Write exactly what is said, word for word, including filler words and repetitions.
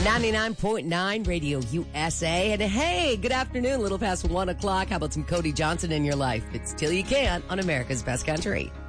ninety-nine point nine Radio U S A. And hey, good afternoon, little past one o'clock. How about some Cody Johnson in your life? It's Till You Can on America's Best Country.